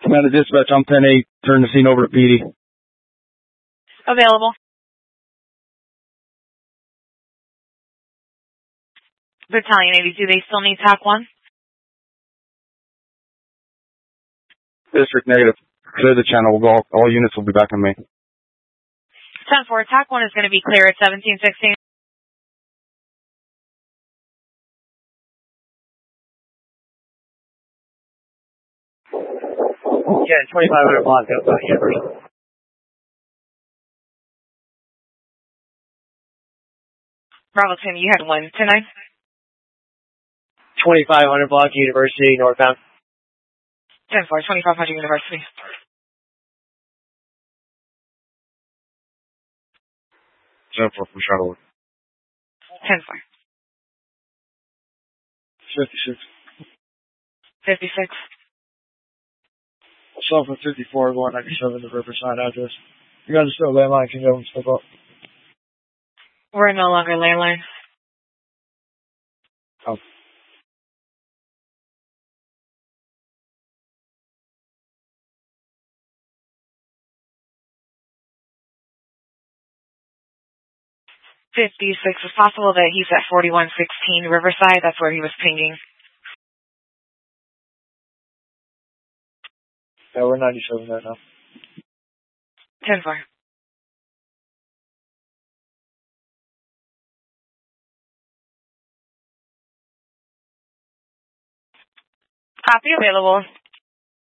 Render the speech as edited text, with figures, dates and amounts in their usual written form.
Commander Dispatch, I'm 10-8. Turn the scene over to PD. Available. Battalion 82, they still need TAC 1? District negative. Clear the channel. We'll go. All units will be back on me. 10-4, TAC 1 is going to be clear at 1716. Yeah, 2500 block outside University. Bravo 10, you had 1 tonight? 2500 block University, northbound. 10-4, 2500 University. 10-4 from Charlotte. 10-4. 56. 56. Sulphur 54, going 97, the Riverside address. You guys are still landline, can you go and step up? We're no longer landline. Oh. $56. It's possible that he's at 4116 Riverside. That's where he was pinging. Yeah, we're 97 right now. 10-4. Copy available.